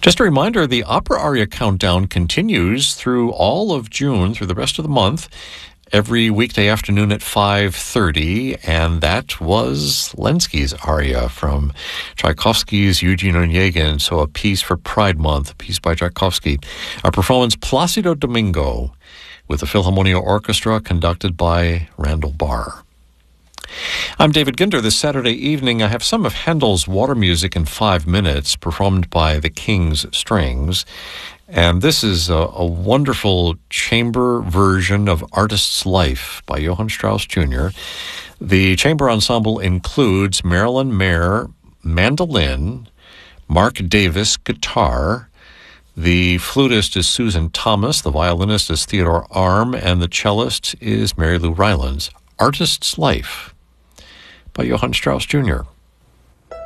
Just a reminder, the Opera Aria Countdown continues through all of June, through the rest of the month, every weekday afternoon at 5:30, and that was Lenski's aria from Tchaikovsky's Eugene Onegin, so a piece for Pride Month, a piece by Tchaikovsky. Our performance, Placido Domingo, with the Philharmonia Orchestra, conducted by Randall Barr. I'm David Ginder. This Saturday evening, I have some of Handel's Water Music in 5 minutes, performed by the King's Strings. And this is a wonderful chamber version of Artist's Life by Johann Strauss Jr. The chamber ensemble includes Marilyn Mayer, mandolin, Mark Davis, guitar. The flutist is Susan Thomas, the violinist is Theodore Arm, and the cellist is Mary Lou Rylance. Artist's Life by Johann Strauss Jr.